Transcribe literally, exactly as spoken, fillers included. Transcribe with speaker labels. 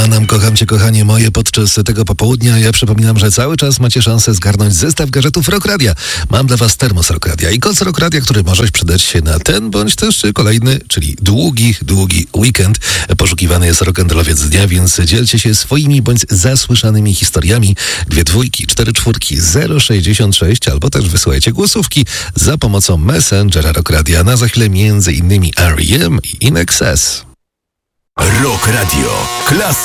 Speaker 1: A nam kocham cię, kochanie moje, podczas tego popołudnia ja przypominam, że cały czas macie szansę zgarnąć zestaw gadżetów Rock Radia. Mam dla was termos Rock Radia i koc Rock Radia, który może przydać się na ten bądź też kolejny, czyli długi, długi weekend. Poszukiwany jest rock'n'rollowiec dnia, więc dzielcie się swoimi bądź zasłyszanymi historiami. Dwie dwójki, cztery czwórki, zero sześćdziesiąt sześć albo też wysyłajcie głosówki za pomocą Messengera Rock Radia. Na za chwilę między innymi R E M i In Excess.
Speaker 2: Rock Radio. Klasy